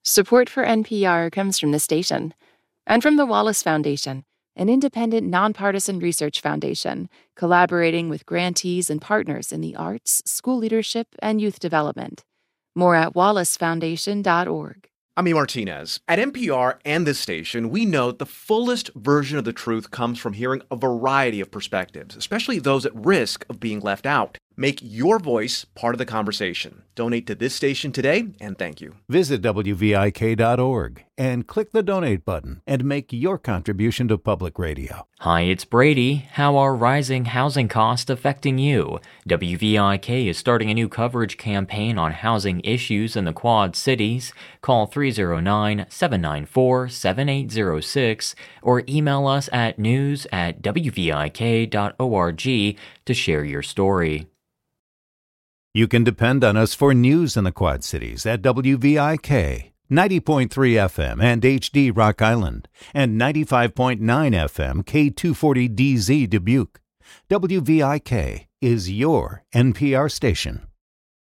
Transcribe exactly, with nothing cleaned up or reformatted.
Support for N P R comes from the station and from the Wallace Foundation, an independent, nonpartisan research foundation collaborating with grantees and partners in the arts, school leadership, and youth development. More at wallace foundation dot org. I'm E. Martinez. At N P R and this station, we know the fullest version of the truth comes from hearing a variety of perspectives, especially those at risk of being left out. Make your voice part of the conversation. Donate to this station today, and thank you. Visit W V I K dot org and click the donate button and make your contribution to public radio. Hi, it's Brady. How are rising housing costs affecting you? W V I K is starting a new coverage campaign on housing issues in the Quad Cities. Call three oh nine, seven nine four, seven eight oh six or email us at news at w v i k dot org to share your story. You can depend on us for news in the Quad Cities at W V I K, ninety point three F M and H D Rock Island, and ninety-five point nine F M K two forty D Z Dubuque. W V I K is your N P R station.